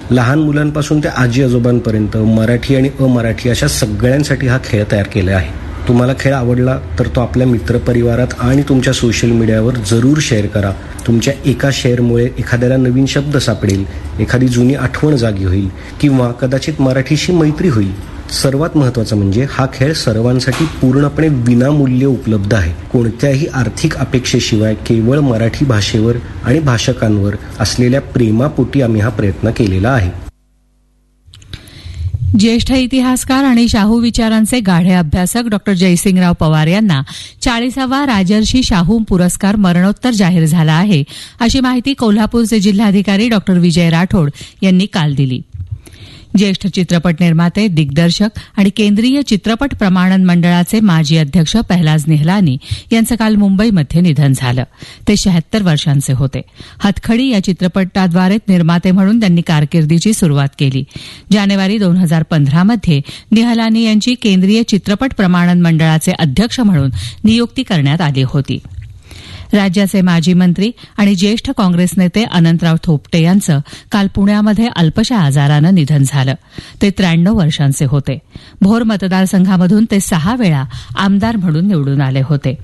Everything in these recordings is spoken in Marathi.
लहान मुलांपासून ते आजी आजोबांपर्यंत मराठी आणि अमराठी अशा सगळ्यांसाठी हा खेळ तयार केला आहे. तुम्हाला खेळ आवडला तर तो आपल्या मित्रपरिवारात आणि तुमच्या सोशल मीडियावर जरूर शेअर करा. तुमच्या एका शेअरमुळे एखाद्याला नवीन शब्द सापडेल, एखादी जुनी आठवण जागी होईल किंवा कदाचित मराठीशी मैत्री होईल. सर्वात महत्त्वाचं म्हणजे हा खेळ सर्वांसाठी पूर्णपणे विनामूल्य उपलब्ध आहे. कोणत्याही आर्थिक अपेक्षेशिवाय केवळ मराठी भाषेवर आणि भाषकांवर असलेल्या प्रेमापोटी आम्ही हा प्रयत्न केलेला आहे. ज्येष्ठ इतिहासकार आणि शाहू विचारांचे गाढे अभ्यासक डॉ जयसिंगराव पवार यांना 40वा राजर्षी शाहू पुरस्कार मरणोत्तर जाहीर झाला आहे, अशी माहिती कोल्हापूरचे जिल्हाधिकारी डॉ विजय राठोड यांनी काल दिली. ज्येष्ठ चित्रपट निर्माते, दिग्दर्शक आणि केंद्रीय चित्रपट प्रमाणन मंडळाचे माजी अध्यक्ष पहलाज निहलानी यांचं काल मुंबईमध्ये निधन झालं. ते 76 वर्षांचे होते. हथखडी या चित्रपटाद्वारे निर्माते म्हणून त्यांनी कारकिर्दीची सुरुवात केली. जानेवारी 2015 मध्ये निहलानी यांची केंद्रीय चित्रपट प्रमाणन मंडळाचे अध्यक्ष म्हणून नियुक्ती करण्यात आली होती. राज्याचे माजी मंत्री आणि ज्येष्ठ काँग्रेस नेते अनंतराव थोपटे यांचं काल पुण्यामध्ये अल्पशा आजारानं निधन झालं. ते 93 वर्षांचे होते. भोर मतदारसंघामधून ते 6 वेळा आमदार म्हणून निवडून आले होते.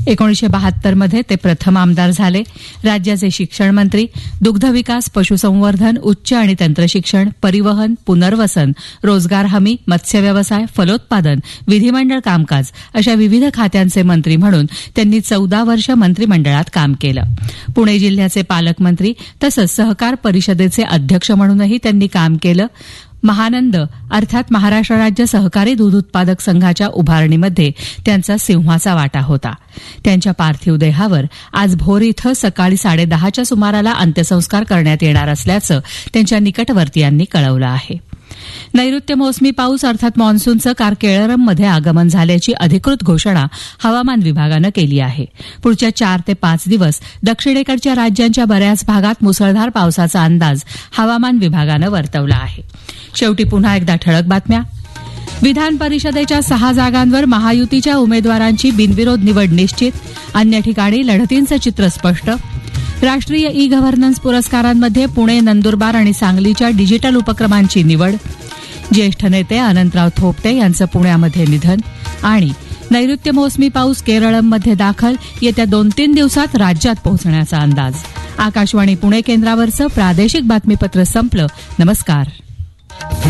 1972 मध्ये ते प्रथम आमदार झाले. राज्याचे शिक्षण मंत्री, दुग्धविकास, पशुसंवर्धन, उच्च आणि तंत्रशिक्षण, परिवहन, पुनर्वसन, रोजगार हमी, मत्स्यव्यवसाय, फलोत्पादन, विधिमंडळ कामकाज अशा विविध खात्यांचे मंत्री म्हणून त्यांनी 14 वर्ष मंत्रिमंडळात काम केलं. पुणे जिल्ह्याचे पालकमंत्री तसंच सहकार परिषदेचे अध्यक्ष म्हणूनही त्यांनी काम केलं. महानंद अर्थात महाराष्ट्र राज्य सहकारी दूध उत्पादक संघाच्या उभारणीमध्ये त्यांचा सिंहाचा वाटा होता. त्यांच्या पार्थिव देहावर आज भोर इथं सकाळी 10:30च्या सुमाराला अंत्यसंस्कार करण्यात येणार असल्याचं त्यांच्या निकटवर्तीयांनी कळवलं आहे. नैऋत्य मोसमी पाऊस अर्थात मान्सूनचं काल केरळमध्ये आगमन झाल्याची अधिकृत घोषणा हवामान विभागानं केली आहे. पुढच्या 4 ते 5 दिवस दक्षिणेकडच्या राज्यांच्या बऱ्याच भागात मुसळधार पावसाचा अंदाज हवामान विभागानं वर्तवला आहे. शेवटी पुन्हा एकदा ठळक बातम्या. विधान परिषदेच्या 6 जागांवर महायुतीच्या उमेदवारांची बिनविरोध निवड निश्चित. अन्य ठिकाणी लढतींचं चित्र स्पष्ट. राष्ट्रीय ई गव्हर्नन्स पुरस्कारांमध्ये पुणे, नंदुरबार आणि सांगलीच्या डिजिटल उपक्रमांची निवड. ज्येष्ठ नेते अनंतराव थोपटे यांचं पुण्यामध्ये निधन. आणि नैऋत्य मोसमी पाऊस केरळमध्ये दाखल, येत्या 2-3 दिवसात राज्यात पोहोचण्याचा अंदाज. आकाशवाणी पुणे केंद्रावरचं प्रादेशिक बातमीपत्र संपलं. नमस्कार.